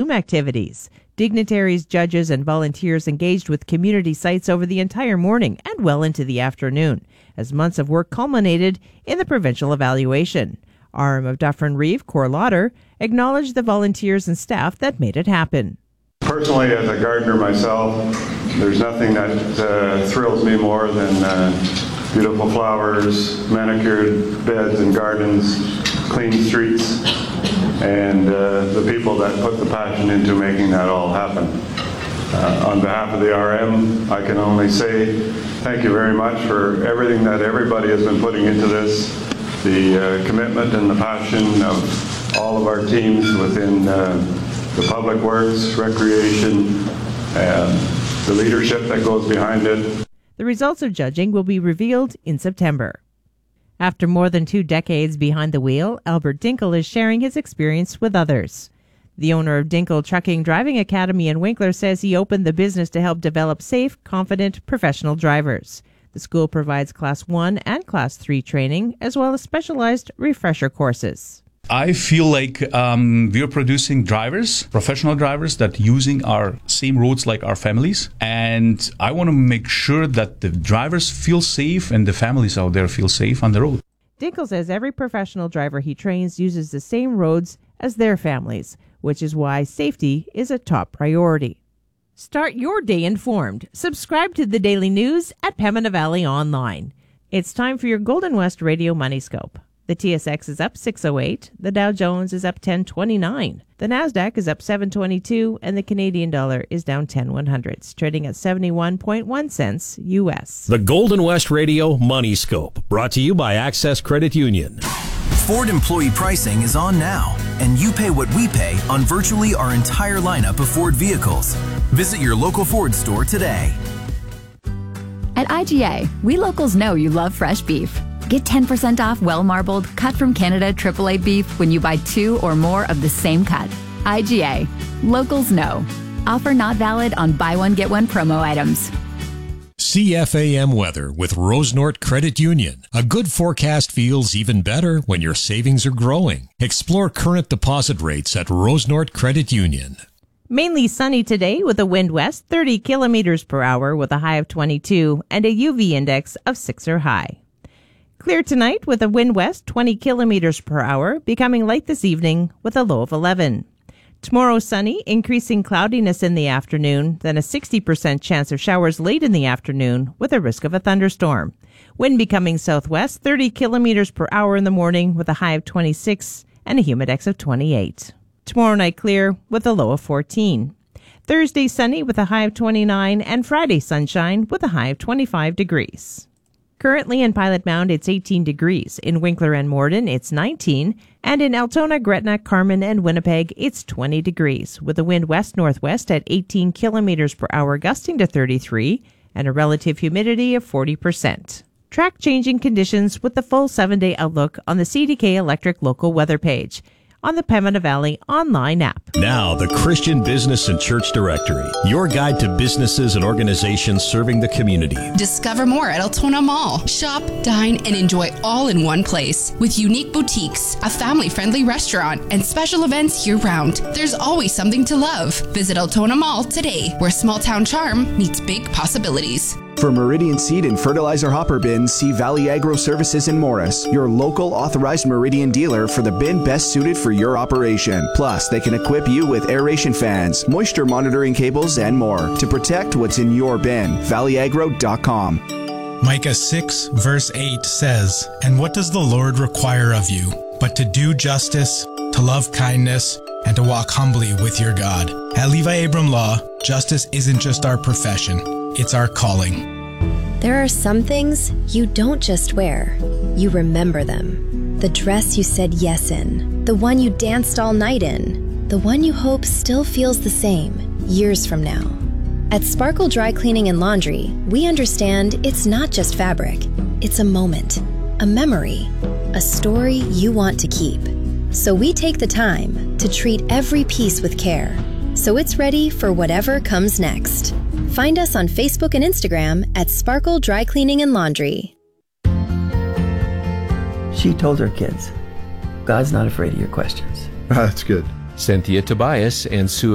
Zoom activities. Dignitaries, judges, and volunteers engaged with community sites over the entire morning and well into the afternoon, as months of work culminated in the provincial evaluation. RM of Dufferin-Reeve, Cor Lauder, acknowledged the volunteers and staff that made it happen. Personally, as a gardener myself, there's nothing that thrills me more than beautiful flowers, manicured beds and gardens, clean streets, and the people that put the passion into making that all happen. On behalf of the RM, I can only say thank you very much for everything that everybody has been putting into this, the commitment and the passion of all of our teams within the public works, recreation, and the leadership that goes behind it. The results of judging will be revealed in September. After more than 2 decades behind the wheel, Albert Dinkel is sharing his experience with others. The owner of Dinkel Trucking Driving Academy in Winkler says he opened the business to help develop safe, confident, professional drivers. The school provides Class 1 and Class 3 training, as well as specialized refresher courses. I feel like we're producing drivers, professional drivers that using our same roads like our families. And I want to make sure that the drivers feel safe and the families out there feel safe on the road. Dinkel says every professional driver he trains uses the same roads as their families, which is why safety is a top priority. Start your day informed. Subscribe to the Daily News at Pembina Valley Online. It's time for your Golden West Radio Money Scope. The TSX is up 608, the Dow Jones is up 1029, the Nasdaq is up 722, and the Canadian dollar is down 10/100, trading at 71.1 cents U.S. The Golden West Radio Money Scope, brought to you by Access Credit Union. Ford employee pricing is on now, and you pay what we pay on virtually our entire lineup of Ford vehicles. Visit your local Ford store today. At IGA, we locals know you love fresh beef. Get 10% off well-marbled, cut from Canada AAA beef when you buy 2 or more of the same cut. IGA. Locals know. Offer not valid on buy one, get one promo items. CFAM weather with Rosenort Credit Union. A good forecast feels even better when your savings are growing. Explore current deposit rates at Rosenort Credit Union. Mainly sunny today with a wind west 30 kilometers per hour with a high of 22 and a UV index of 6 or high. Clear tonight with a wind west 20 kilometers per hour, becoming light this evening with a low of 11. Tomorrow sunny, increasing cloudiness in the afternoon, then a 60% chance of showers late in the afternoon with a risk of a thunderstorm. Wind becoming southwest 30 kilometers per hour in the morning with a high of 26 and a humidex of 28. Tomorrow night clear with a low of 14. Thursday sunny with a high of 29 and Friday sunshine with a high of 25 degrees. Currently in Pilot Mound, it's 18 degrees. In Winkler and Morden, it's 19. And in Altona, Gretna, Carman, and Winnipeg, it's 20 degrees, with a wind west-northwest at 18 kilometers per hour, gusting to 33, and a relative humidity of 40%. Track changing conditions with the full 7-day outlook on the CDK Electric local weather page on the Pembina Valley online app. Now, the Christian Business and Church Directory, your guide to businesses and organizations serving the community. Discover more at Altona Mall. Shop, dine, and enjoy all in one place. With unique boutiques, a family-friendly restaurant, and special events year-round. There's always something to love. Visit Altona Mall today, where small-town charm meets big possibilities. For Meridian Seed and Fertilizer Hopper Bins, see Valley Agro Services in Morris, your local authorized Meridian dealer for the bin best suited for your operation. Plus, they can equip you with aeration fans, moisture monitoring cables, and more to protect what's in your bin. ValleyAgro.com. Micah 6, verse 8 says, "And what does the Lord require of you, but to do justice, to love kindness, and to walk humbly with your God?" At Levi Abram Law, justice isn't just our profession, it's our calling. There are some things you don't just wear, you remember them. The dress you said yes in, the one you danced all night in, the one you hope still feels the same years from now. At Sparkle Dry Cleaning and Laundry, we understand it's not just fabric, it's a moment, a memory, a story you want to keep. So we take the time to treat every piece with care, so it's ready for whatever comes next. Find us on Facebook and Instagram at Sparkle Dry Cleaning and Laundry. She told her kids, God's not afraid of your questions. That's good. Cynthia Tobias and Sue